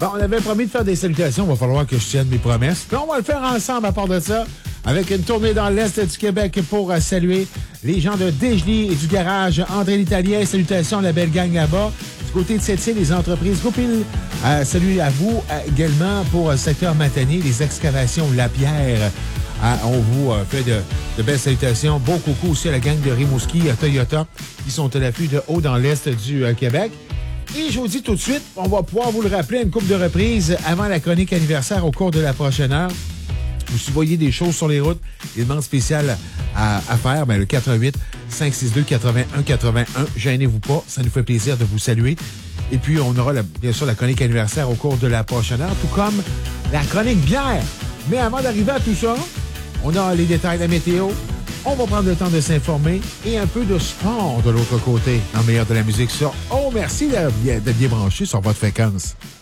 Bon, on avait promis de faire des salutations. Il va falloir que je tienne mes promesses. Puis on va le faire ensemble à part de ça, avec une tournée dans l'Est du Québec pour saluer les gens de Desjely et du garage André l'Italien. Salutations à la belle gang là-bas. Du côté de Sept-Îles, les entreprises Goupil. Salut à vous également pour le secteur Matanier, les excavations Lapierre. On vous fait de belles salutations. Beau coucou aussi à la gang de Rimouski, Toyota, qui sont à l'affût de haut dans l'Est du Québec. Et je vous dis tout de suite, on va pouvoir vous le rappeler à une couple de reprises avant la chronique anniversaire au cours de la prochaine heure. Si vous voyez des choses sur les routes, des demandes spéciales à faire, le 88-562-8181, gênez-vous pas, ça nous fait plaisir de vous saluer. Et puis, on aura bien sûr la chronique anniversaire au cours de la prochaine heure, tout comme la chronique bière. Mais avant d'arriver à tout ça, on a les détails de la météo, on va prendre le temps de s'informer et un peu de sport de l'autre côté, dans le meilleur de la musique sur Oh, merci d'être bien branché sur votre fréquence.